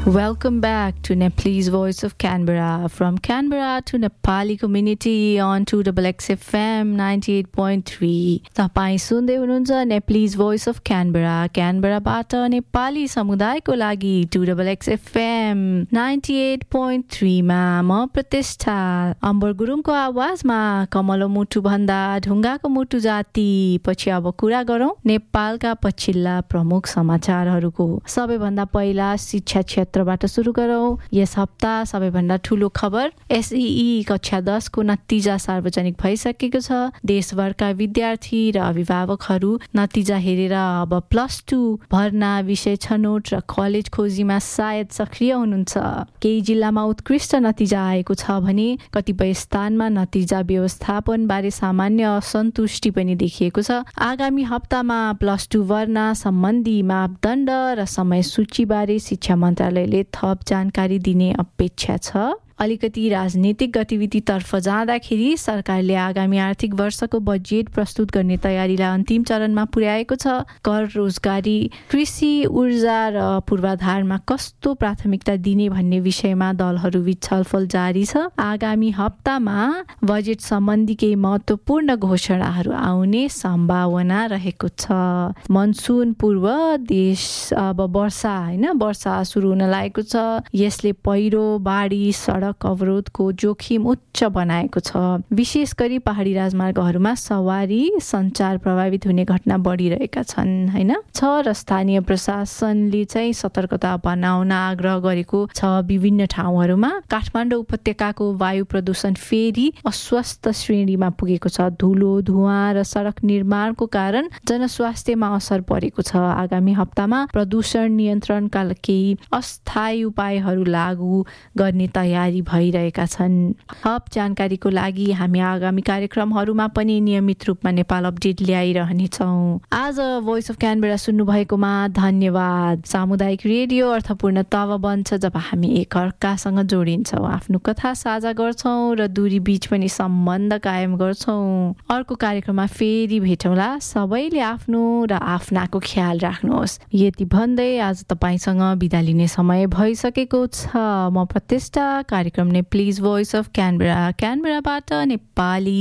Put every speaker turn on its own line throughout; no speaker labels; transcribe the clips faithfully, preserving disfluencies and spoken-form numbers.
Welcome back to Nepalese Voice of Canberra. From Canberra to Nepali community on two X X F M ninety-eight point three. तपाईं सुन्दै हुनुहुन्छ Nepalese Voice of Canberra. क्यानबराबाट Nepali समुदायको लागि two X X F M ninety-eight point three मा म प्रतिष्ठा अम्बर गुरुङको आवाजमा कमलो मुटु भन्दा ढुङ्गाको मुटु जाति पछि अब कुरा गरौं नेपालका पछिल्ला प्रमुख समाचारहरूको। सबैभन्दा पहिला शिक्षा क्षेत्रबाट सुरु गरौं। यस हप्ता सबैभन्दा ठूलो खबर एसईई कक्षा दस को नतिजा सार्वजनिक भइसकेको छ। देशभरका विद्यार्थी र अभिभावकहरू नतिजा हेरेर अब प्लस टू भर्ना विषय छनौट र कलेज खोजीमा सायद सक्रिय हुनुहुन्छ। केही जिल्लामा उत्कृष्ट नतिजा आएको छ भने कतिपय स्थानमा नतिजा व्यवस्थापन बारे सामान्य असन्तुष्टि पनि देखिएको छ। आगामी हप्तामा प्लस टू भर्ना सम्बन्धी मापदण्ड र समय सूची बारे शिक्षा मन्त्रालयले थप जानकारी दिने अपेक्षा छ। अलिकति राजनीतिक गतिविधितर्फ जाँदाखेरि सरकारले आगामी आर्थिक वर्षको बजेट प्रस्तुत गर्ने तयारीलाई अन्तिम चरणमा पुर्याएको छ। कर, रोजगारी, कृषि, ऊर्जा र पूर्वाधारमा कस्तो प्राथमिकता दिने भन्ने विषयमा दलहरूबीच छलफल जारी छ। आगामी हप्तामा बजेट सम्बन्धी केही महत्त्वपूर्ण घोषणाहरू आउने सम्भावना रहेको छ। मनसुन पूर्व देश अब वर्षा हैन वर्षा सुरु हुन लागेको छ। यसले पहिरो, बाढी, सडक अवरोधको जोखिम उच्च बनाएको छ। विशेष गरी पहाडी राजमार्गहरूमा सवारी सञ्चार प्रभावित हुने घटना बढिरहेका छन् हैन छ र स्थानीय प्रशासनले चाहिँ सतर्कता बनाउन आग्रह गरेको छ। विभिन्न ठाउँहरूमा काठमाडौँ उपत्यकाको वायु प्रदूषण फेरि अस्वस्थ श्रेणीमा पुगेको छ। धुलो, धुवाँ र सडक निर्माणको कारण जनस्वास्थ्यमा असर परेको छ। आगामी हप्तामा प्रदूषण नियन्त्रणका केही अस्थायी उपायहरू लागू गर्ने तयारी भइरहेका छन्। थप जानकारीको लागि हामी आगामी कार्यक्रमहरूमा पनि नियमित रूपमा नेपाल अपडेट ल्याइरहनेछौँ। आज भोइस अफ क्यानबेरा सुन्नु भएकोमा धन्यवाद। सामुदायिक रेडियो अर्थपूर्ण तब बन्छ जब हामी एकअर्कासँग जोडिन्छौँ, आफ्नो कथा साझा गर्छौँ र दूरी बीच पनि सम्बन्ध कायम गर्छौँ। अर्को कार्यक्रममा फेरि भेटौँला। सबैले आफ्नो र आफ्नाको ख्याल राख्नुहोस्। यति भन्दै आज तपाईसँग बिदा लिने समय भइसकेको छ। म प्रतिष्ठा कार्यक्रम Nepalese voice of Canberra क्यानबेराबाट Nepali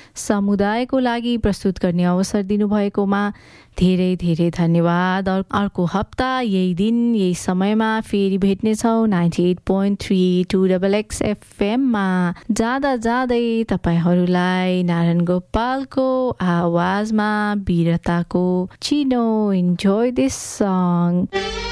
समुदायको लागि प्रस्तुत गर्ने अवसर दिनुभएकोमा धेरै धेरै धन्यवाद। अर्को हप्ता यही दिन यही समयमा फेरि भेट्नेछौँ ninety at point three two double x एफएममा। जाँदा जाँदै तपाईँहरूलाई नारायण गोपालको आवाजमा वीरताको चिनो। Enjoy this song.